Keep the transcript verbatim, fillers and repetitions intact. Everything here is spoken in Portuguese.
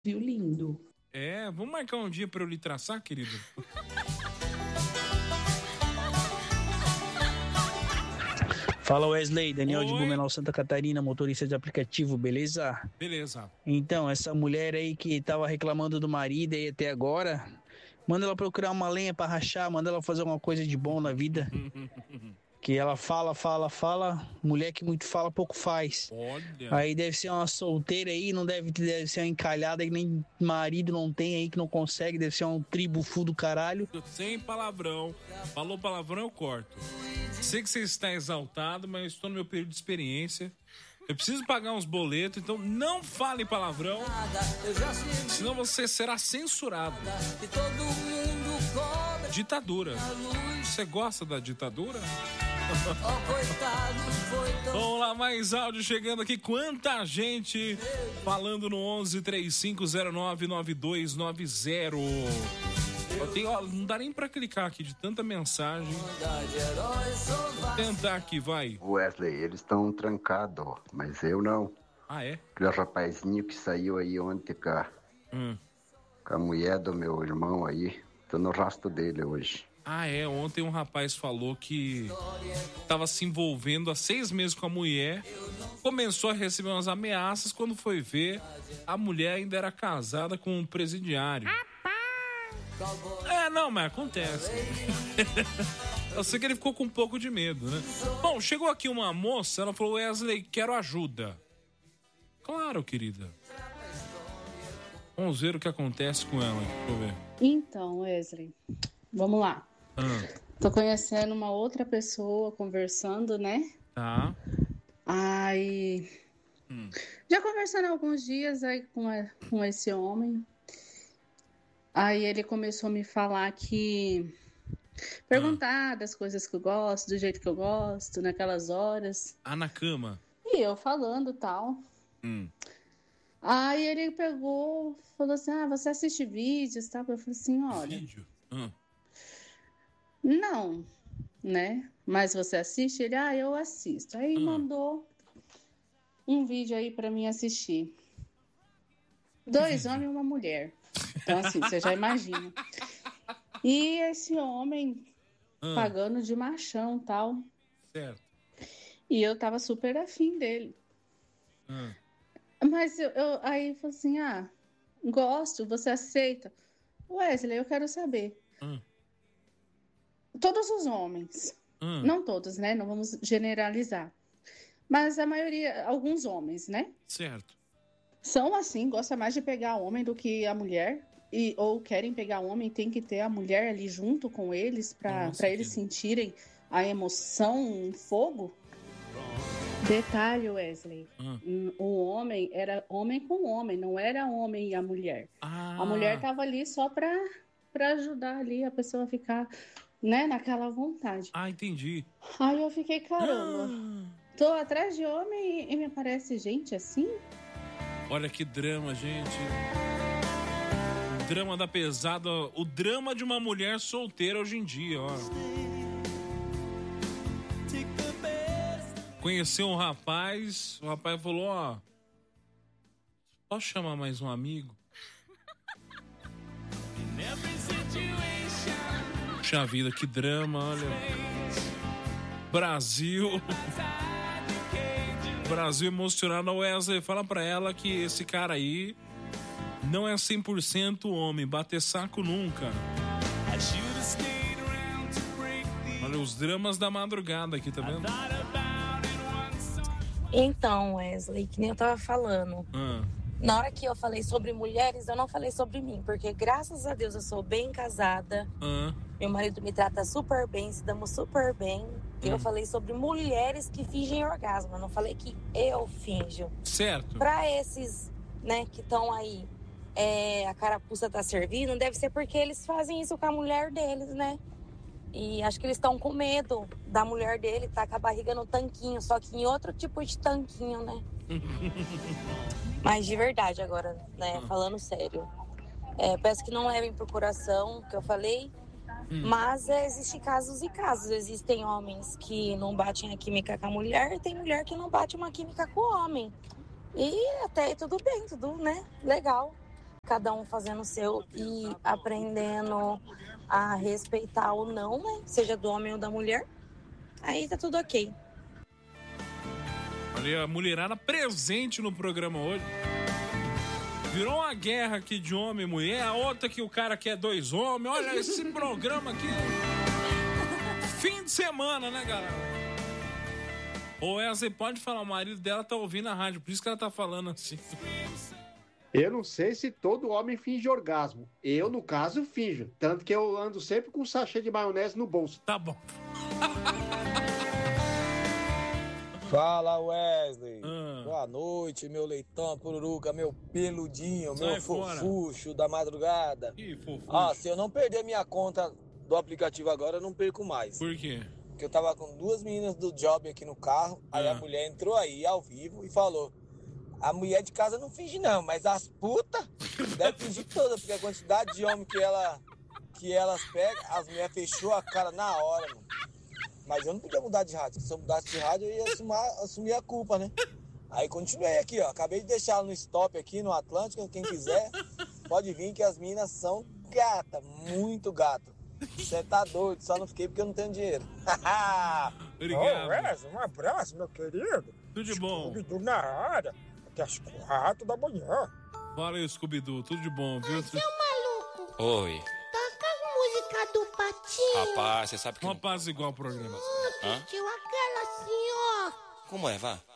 Viu, lindo? É, vamos marcar um dia pra eu lhe traçar, querido? Fala, Wesley, Daniel de Oi. Blumenau, Santa Catarina, motorista de aplicativo, beleza? Beleza. Então, essa mulher aí que tava reclamando do marido aí até agora, manda ela procurar uma lenha pra rachar, manda ela fazer alguma coisa de bom na vida. Que ela fala, fala, fala, mulher que muito fala, pouco faz. Olha. Aí deve ser uma solteira aí, não deve, deve ser uma encalhada que nem marido não tem aí, que não consegue, deve ser um tribufu do caralho. Sem palavrão. Falou palavrão, eu corto. Sei que você está exaltado, mas eu estou no meu período de experiência. Eu preciso pagar uns boletos, então não fale palavrão, senão você será censurado. Ditadura. Você gosta da ditadura? Vamos lá, mais áudio chegando aqui. Quanta gente falando no onze, três cinco zero nove, nove dois nove zero. Eu tenho, ó, não dá nem pra clicar aqui de tanta mensagem. Vou tentar aqui, vai. Wesley, eles estão trancados, mas eu não. Ah, é? Aquele rapazinho que saiu aí ontem com a, Hum. com a mulher do meu irmão aí. Tô no rastro dele hoje. Ah, é. Ontem um rapaz falou que tava se envolvendo há seis meses com a mulher. Começou a receber umas ameaças. Quando foi ver, a mulher ainda era casada com um presidiário. É, não, mas acontece. Eu sei que ele ficou com um pouco de medo, né? Bom, chegou aqui uma moça, ela falou: Wesley, quero ajuda. Claro, querida. Vamos ver o que acontece com ela. Deixa eu ver. Então, Wesley, vamos lá. Ah, Tô conhecendo uma outra pessoa, conversando, né? tá. Aí, Hum. já conversando há alguns dias aí com, a- com esse homem. Aí ele começou a me falar que... Perguntar das coisas que eu gosto, do jeito que eu gosto, naquelas horas. Ah, na cama. E eu falando tal. Hum. Aí ele pegou, falou assim, ah, você assiste vídeos, tá? Eu falei assim, olha, Vídeo? Ah. não, né? Mas você assiste? Ele, ah, eu assisto. Aí Hum. mandou um vídeo aí pra mim assistir. Dois homens e uma mulher. Então, assim, você já imagina. E esse homem Ah. pagando de machão e tal. Certo. E eu tava super afim dele. Ah. Mas eu, eu aí eu falei assim, ah, gosto, você aceita? Wesley, eu quero saber. Ah. Todos os homens, Ah. não todos, né? Não vamos generalizar. Mas a maioria, alguns homens, né? Certo. São assim, gostam mais de pegar homem do que a mulher. E, ou querem pegar homem, tem que ter a mulher ali junto com eles para Nossa, para eles que- sentirem a emoção, o fogo. Detalhe, Wesley. Ah. hum, O homem era homem com homem, não era homem e a mulher. Ah. A mulher tava ali só para para ajudar ali a pessoa a ficar, né, naquela vontade. Ah, entendi. Aí eu fiquei, caramba, Ah. tô atrás de homem e, e me aparece gente assim? Olha que drama, gente. O drama da pesada. O drama de uma mulher solteira hoje em dia, ó. Conheceu um rapaz. O rapaz falou, ó, posso chamar mais um amigo? Puxa vida, que drama, olha. Brasil. Brasil emocionado. Wesley, fala pra ela que esse cara aí não é cem por cento homem, bater saco nunca. Olha os dramas da madrugada aqui, tá vendo? Então, Wesley, que nem eu tava falando, Ah, na hora que eu falei sobre mulheres, eu não falei sobre mim, porque graças a Deus eu sou bem casada, ah, meu marido me trata super bem, se damos super bem. E eu falei sobre mulheres que fingem orgasmo, eu não falei que eu finjo. certo. Pra esses, né, que estão aí, é, a carapuça tá servindo, deve ser porque eles fazem isso com a mulher deles, né? E acho que eles estão com medo da mulher dele tá com a barriga no tanquinho, só que em outro tipo de tanquinho, né? Mas de verdade agora, né, falando sério. É, peço que não levem pro coração o que eu falei, mas é, existem casos e casos. Existem homens que não batem a química com a mulher e tem mulher que não bate uma química com o homem. E até aí tudo bem, tudo, né, legal. cada um fazendo o seu e aprendendo a respeitar o não, né? Seja do homem ou da mulher. Aí tá tudo ok. Olha, a mulherada presente no programa hoje. Virou uma guerra aqui de homem e mulher, a outra que o cara quer dois homens. Olha esse programa aqui. Fim de semana, né, galera? Ou essa pode falar, o marido dela tá ouvindo a rádio, por isso que ela tá falando assim. Eu não sei se todo homem finge orgasmo. Eu, no caso, finjo. Tanto que eu ando sempre com um sachê de maionese no bolso. Tá bom. Fala, Wesley. Ah. Boa noite, meu leitão, pururuca, meu peludinho, Sai meu fora. fofucho da madrugada. Ih, fofucho. Ah, se eu não perder minha conta do aplicativo agora, eu não perco mais. Por quê? Porque eu tava com duas meninas do job aqui no carro, aí Ah. a mulher entrou aí ao vivo e falou: a mulher de casa não finge não, mas as putas devem fingir todas, porque a quantidade de homem que, ela, que elas pegam, as mulheres fechou a cara na hora, mano. Mas eu não podia mudar de rádio. Se eu mudasse de rádio, eu ia assumar, assumir a culpa, né? Aí continuei aqui, ó. Acabei de deixar ela no stop aqui no Atlântico. Quem quiser, pode vir, que as meninas são gata, muito gata. Você tá doido, só não fiquei porque eu não tenho dinheiro. Obrigado. Ô, Wesley, um abraço, meu querido. Tudo de bom. Scooby-Doo na área, até as quatro da manhã. Fala aí, Scooby-Doo. Tudo de bom, viu? Seu maluco, Oi. toca a música do Patinho. Rapaz, você sabe que... Uma paz igual ao programa. Pediu aquela assim, ó. Como é, vá?